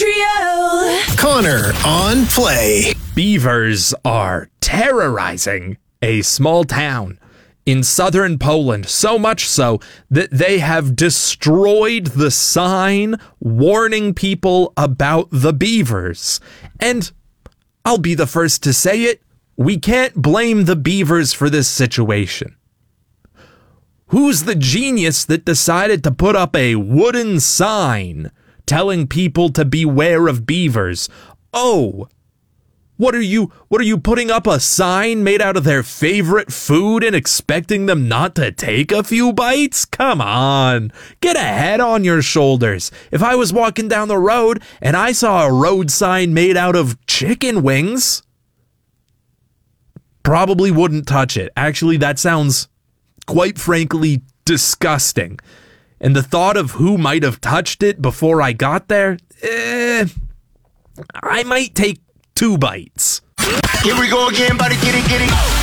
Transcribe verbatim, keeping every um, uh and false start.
Trio. Connor on play. Beavers are terrorizing a small town in southern Poland, so much so that they have destroyed the sign warning people about the beavers. And I'll be the first to say it, we can't blame the beavers for this situation. Who's the genius that decided to put up a wooden sign telling people to beware of beavers? Oh, What are you, what are you putting up a sign made out of their favorite food and expecting them not to take a few bites? Come on, get a head on your shoulders. If I was walking down the road and I saw a road sign made out of chicken wings, probably wouldn't touch it. Actually, that sounds quite frankly disgusting. And the thought of who might have touched it before I got there, eh, I might take two bites. Here we go again, buddy, get it, get it.